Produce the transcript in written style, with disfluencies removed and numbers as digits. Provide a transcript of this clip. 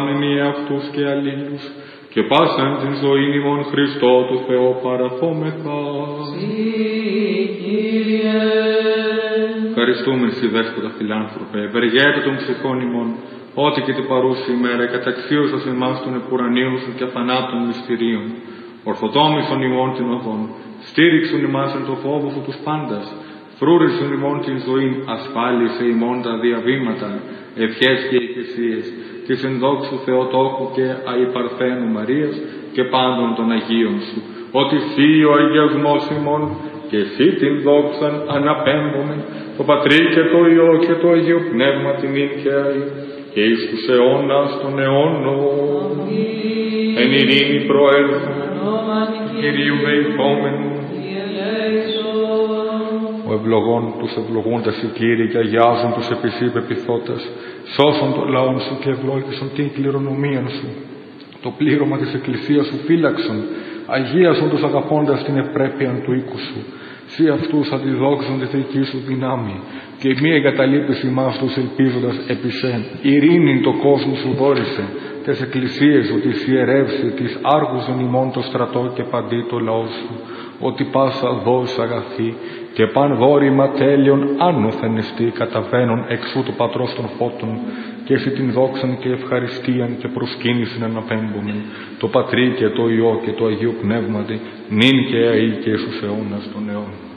Μνημεία αυτούς και αλλήλους, και πάσαν την ζωήν ημών Χριστό του Θεό παραθόμεθα. Κύριε. Ευχαριστούμε Συ Δέσποτα φιλάνθρωπε, ευεργέτα των ψυχών ημών, ότι και την παρούση ημέρα καταξίωσας εμάς των επουρανίων σου και αθανάτων μυστηρίων. Ορθοδόμησον ημών την οδόν, στήριξον ημάς εν το φόβο σου τους πάντας, φρούρισον ημών την ζωήν, ασφάλισε ημών τα διαβήματα, ευχές και εκκλησίες, της ενδόξου Θεοτόκου και αϊπαρθένου Μαρίας και πάντων των Αγίων σου, ότι Συ ο αγιασμός ημών και Συ την δόξαν αναπέμπομεν, το Πατρί και το Υιό και το Αγίο Πνεύμα την ίνκαιαη, και εις τους αιώνας των αιώνων. Εν ειρήνη προέλθον, Κυρίου δεηθόμενου. Ο ευλογών τους ευλογούντας οι Κύριοι και αγιάζουν τους επί Συ πεποιθώτας, σώσον το λαόν σου και ευλόγησον την κληρονομίαν σου. Το πλήρωμα της Εκκλησίας σου φύλαξον, αγίασον τους αγαπώντας την ευπρέπειαν του οίκου σου. Συ αυτούς αντιδόξον τη θεϊκή σου δυνάμει, και μη εγκαταλείπεις ημάς τους ελπίζοντας επί Σεν. Ειρήνην το κόσμο σου δόρισε, τες εκκλησίες σου της ιερεύσει, της άργουζον ημών το στρατό και παντί το λαό σου, ότι πάσα δόης αγαθή και παν δόρημα τέλειον άνωθεν εστί καταβαίνον εξού του Πατρός των φώτων, και Συ την δόξαν και ευχαριστίαν και προσκύνησιν αναπέμπομεν, το Πατρί και το Υιό και το Αγίο Πνεύματι, νυν και αεί και στους αιώνας των αιώνων.